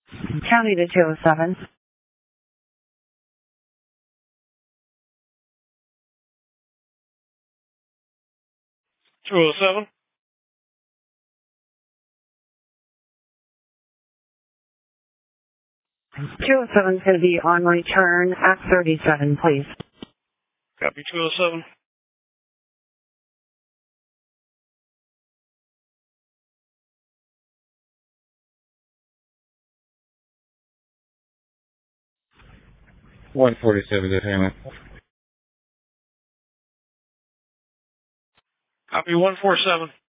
County to 207. 207. 207 is going to be on return at 37, please. Copy 207. $147 to payment. Copy 147.